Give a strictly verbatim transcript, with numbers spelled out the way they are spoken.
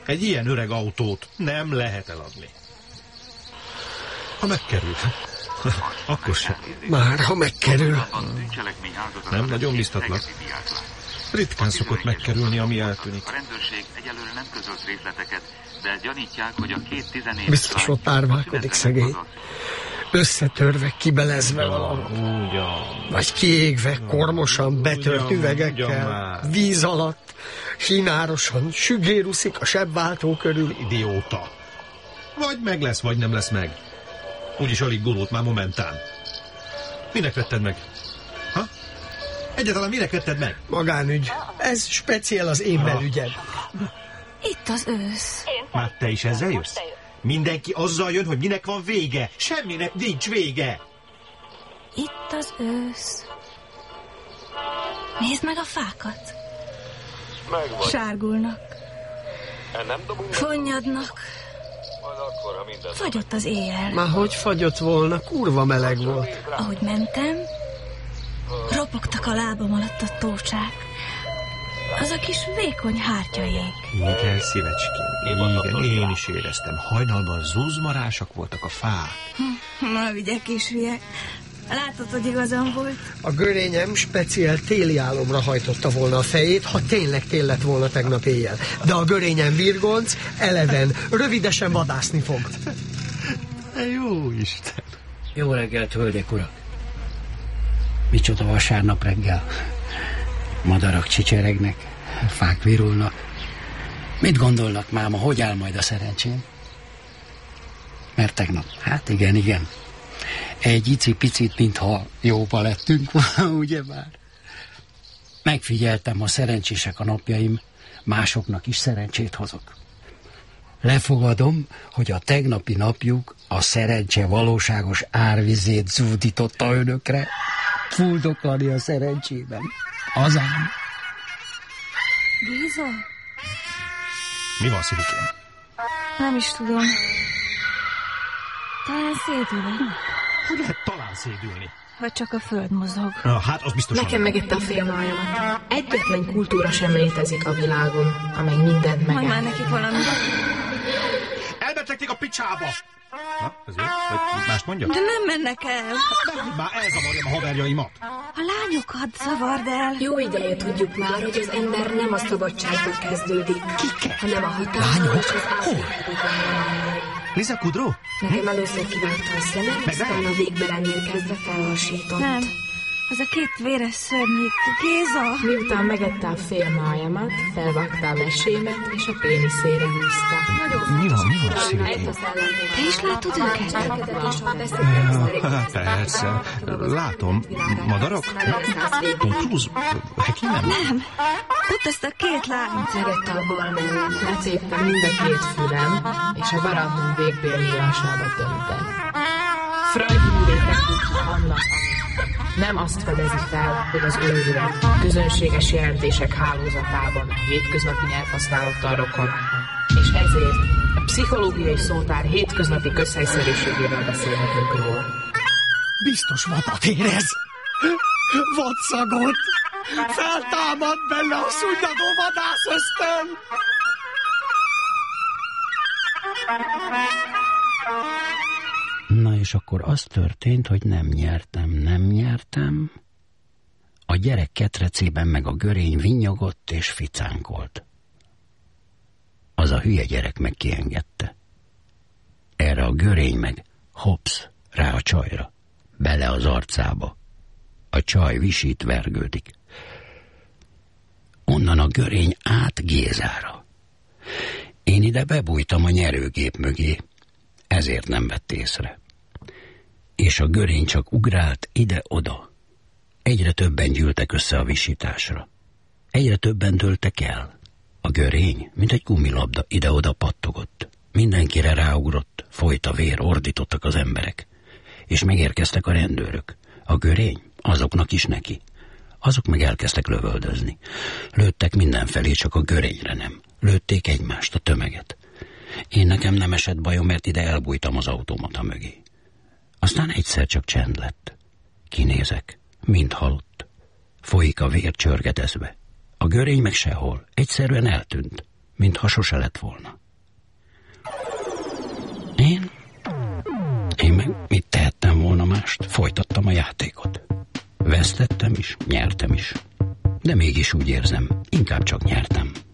Egy ilyen öreg autót nem lehet eladni. Ha megkerül, akkor sem. Már ha megkerül. Nem nagyon biztatnak. Ritkán szokott megkerülni, ami eltűnik. A rendőrség egyelőre nem közölt részleteket, de gyanítják, hogy a két tizenéves... Biztos ott árválkodik szegény. Összetörve, kibelezve valahol. Ugyan. Vagy kiégve, kormosan, betört üvegekkel, víz alatt, sínárosan, sügéruszik a sebváltó körül. Idióta. Vagy meg lesz, vagy nem lesz meg. Úgyis alig gurult már momentán. Minek vetted meg? Ha? Egyáltalán minek vetted meg? Magánügy. Ez speciál az én belügyed. Itt az ősz. Már te is ezzel jössz? Mindenki azzal jön, hogy minek van vége. Semminek nincs vége. Itt az ősz. Nézd meg a fákat. Megvagy. Sárgulnak. Nem dobunk? Fonnyadnak. Fagyott az éjjel. Már hogy fagyott volna, kurva meleg volt. Ahogy mentem, ropogtak a lábam alatt a tócsák. Az a kis vékony hártyaék. Igen, szívecském. Igen, én is éreztem. Hajnalban zuzmarásak voltak a fák. Na, vigye kis hülye. Látod, hogy igazam volt? A görényem speciál téli álomra hajtotta volna a fejét, ha tényleg tél lett volna tegnap éjjel. De a görényem virgonc, eleven, rövidesen vadászni fog. Jó Isten! Jó reggelt, hölgyek, urak! Micsoda vasárnap reggel. Madarak csicseregnek, fák virulnak. Mit gondolnak, máma, hogy áll majd a szerencsém? Mert tegnap, hát igen, igen. Egy icipicit, mintha jóba lettünk, ugye már? Megfigyeltem, ha szerencsések a napjaim, másoknak is szerencsét hozok. Lefogadom, hogy a tegnapi napjuk a szerencse valóságos árvizét zúdította önökre, fuldoklani a szerencsében. Az ám. Géza? Mi van, Szivikém? Nem is tudom. Talán szédülök. Hogy lehet talán szédülni? Vagy csak a föld mozog. Na, hát az biztos. Nekem megette a félmájamat. Egyetlen kultúra sem létezik a világon, amely mindent megáll. Majd már nekik valami. Elbetegték a picsába! Na, ez jó? Vagy más mondja? De nem mennek el. Nem, már elzavarjam a haverjaimat. A lányokat zavard el. Jó ideje tudjuk már, hogy az ember nem a szabadságban kezdődik, Kike? hanem a hatalma és az átjárhatatlan. Liza Kudrow? Nekem először kivágta a szemem, aztán a végbelennél kezdve felhasított. Nem, az a két véres szörnyű. Géza! Miután megette a félmájamat, felvágta a vesémet, és a péniszére húzta. Mi van, mi van, Szivikém? Te is látod őket? Persze. Látom. Madarak? Tom Cruise? Heki nem? Nem. Ott ezt a két lányt. Megette a bal mellett, letépte mind a két fülem, és a barátnőm végbélnyílásába tömte. Freud-művétek annak, nem azt fedezi fel, hogy az őrület közönséges jelentések hálózatában hétköznapi nyelvhasználattal rokon, és ezért a pszichológiai szótár hétköznapi közhelyszerűségével beszélhetünk róla. Biztos vadat érez. Vadszagot. Feltámad benne a szunnyadó vadász ösztön. Na és akkor az történt, hogy nem nyertem, nem nyertem. A gyerek ketrecében meg a görény vinnyogott és ficánkolt. Az a hülye gyerek meg kiengedte. Erre a görény meg hopsz rá a csajra, bele az arcába. A csaj visít, vergődik. Onnan a görény át Gézára. Én ide bebújtam a nyerőgép mögé, ezért nem vett észre. És a görény csak ugrált ide-oda. Egyre többen gyűltek össze a visításra. Egyre többen dőltek el. A görény, mint egy gumilabda, ide-oda pattogott. Mindenkire ráugrott, folyt a vér, ordítottak az emberek. És megérkeztek a rendőrök. A görény, azoknak is neki. Azok meg elkezdtek lövöldözni. Lőttek mindenfelé, csak a görényre nem. Lőtték egymást, a tömeget. Én nekem nem esett bajom, mert ide elbújtam az automata mögé. Aztán egyszer csak csend lett. Kinézek, mind halott. Folyik a vér csörgedezve. A görény meg sehol, egyszerűen eltűnt. mintha sose lett volna. Én? Én meg mit tehettem volna mást? Folytattam a játékot. Vesztettem is, nyertem is. De mégis úgy érzem, inkább csak nyertem.